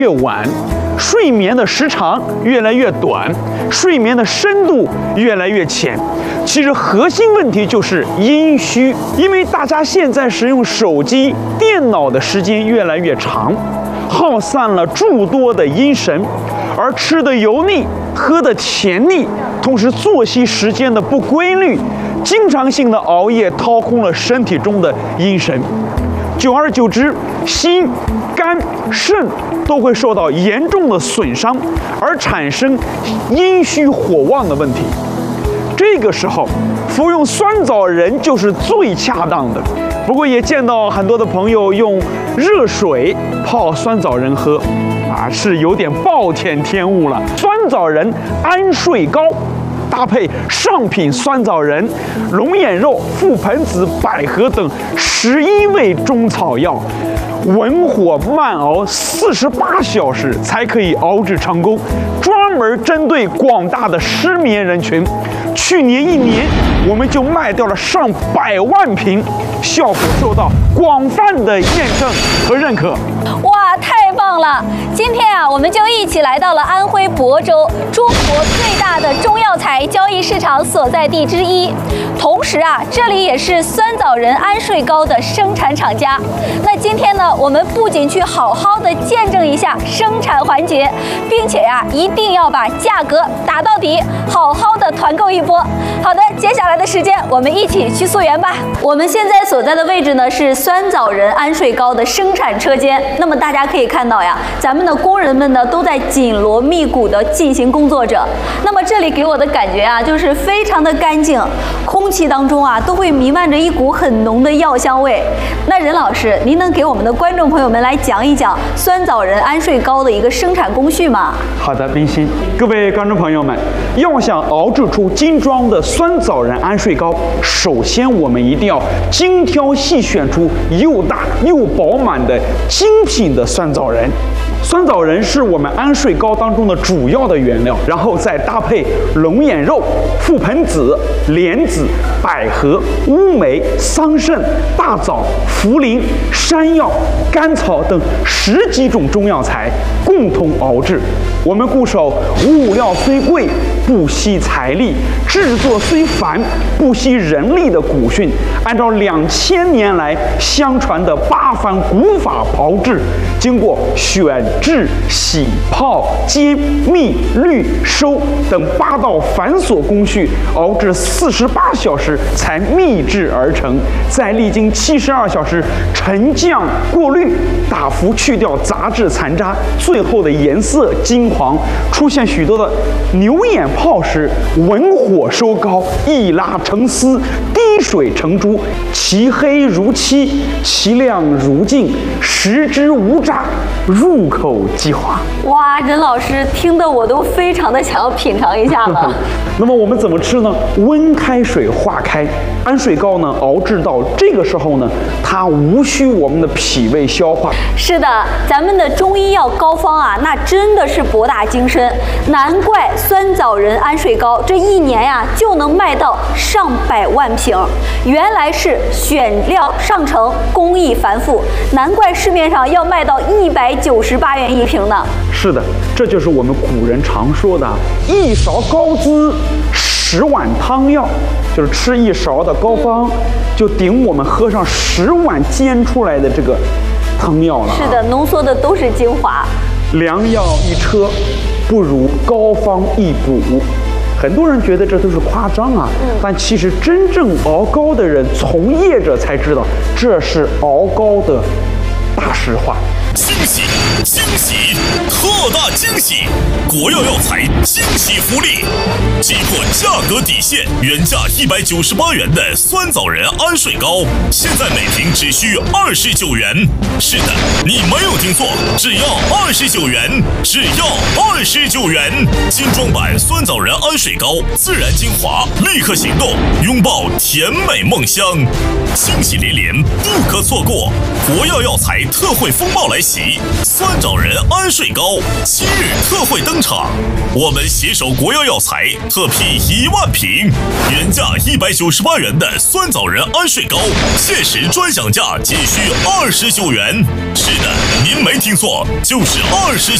越晚，睡眠的时长越来越短，睡眠的深度越来越浅。其实核心问题就是阴虚，因为大家现在使用手机、电脑的时间越来越长，耗散了诸多的阴神，而吃的油腻，喝的甜腻，同时作息时间的不规律，经常性的熬夜掏空了身体中的阴神。久而久之，心、肝、肾都会受到严重的损伤，而产生阴虚火旺的问题。这个时候，服用酸枣仁就是最恰当的。不过也见到很多的朋友用热水泡酸枣仁喝，是有点暴殄天物了。酸枣仁安睡膏搭配上品酸枣仁、龙眼肉、覆盆子、百合等11味中草药，文火慢熬48小时才可以熬制成功，专门针对广大的失眠人群。去年1年，我们就卖掉了上100万瓶，效果受到广泛的验证和认可。 哇，太棒了！今天啊，我们就一起来到了安徽亳州，中国最大的中药材交易市场所在地之一。同时啊，这里也是酸枣仁安睡膏的生产厂家。那今天呢，我们不仅去好好的见证一下生产环节，并且呀，一定要把价格打到底，好好的团购一波。好的，接下来的时间我们一起去溯源吧。我们现在所在的位置呢是酸枣仁安睡膏的生产车间。那么大家可以看到呀，咱们的工人们呢都在紧锣密鼓的进行工作着。那么这里给我的感觉啊，就是非常的干净，空气当中啊都会弥漫着一股很浓的药香味。那任老师，您能给我们的观众朋友们来讲一讲酸枣仁安睡膏的一个生产工序吗？ 好的，冰心，各位观众朋友们，要想熬制出精装的酸枣仁安睡膏，首先我们一定要精挑细选出又大又饱满的精品的酸枣仁。酸枣仁是我们安睡膏当中的主要的原料，然后再搭配龙眼肉、覆盆子、莲子、百合、乌梅、桑葚、大枣、茯苓、山药、甘草等10几种中药材共同熬制。我们固守物料虽贵，不惜财力；制作虽繁，不惜人力的古训，按照2000年来相传的8番古法炮制，经过选制、洗、泡、煎、秘、滤、收等8道繁琐工序，熬制48小时才秘制而成，再历经72小时沉降过滤，大幅去掉杂质残渣，最后的颜色金黄，出现许多的牛眼泡时，文火收膏，一拉成丝，滴水成珠，其黑如漆，其亮如镜，食之无渣，入口即化。 哇，任老师听得我都非常的想要品尝一下了。 那么我们怎么吃呢？温开水化开，安睡膏呢熬制到这个时候呢，它无需我们的脾胃消化。 是的，咱们的中医药膏方啊，那真的是博大精深，难怪酸枣仁安睡膏这1年呀就能卖到上100万瓶。原来是选料上乘，工艺繁复，难怪市面上要卖到198元1瓶呢。 是的，这就是我们古人常说的1勺膏滋10碗汤药，就是吃1勺的膏方，就顶我们喝上10碗煎出来的这个汤药了。 是的，浓缩的都是精华。 良药一车，不如膏方一补。很多人觉得这都是夸张啊，但其实真正熬膏的人、从业者才知道，这是熬膏的大实话。 惊喜！惊喜！特大惊喜！国药药材惊喜福利，击破价格底线，原价198元的酸枣仁安睡膏，现在每瓶只需29元。是的，你没有听错，只要29元，只要29元！精装版酸枣仁安睡膏，自然精华，立刻行动，拥抱甜美梦乡，惊喜连连，不可错过！ 国药药材特惠风暴来袭，酸枣仁安睡膏7日特惠登场。我们携手国药药材特批1万瓶，原价198元的酸枣仁安睡膏，限时专享价仅需29元。是的，您没听错，就是29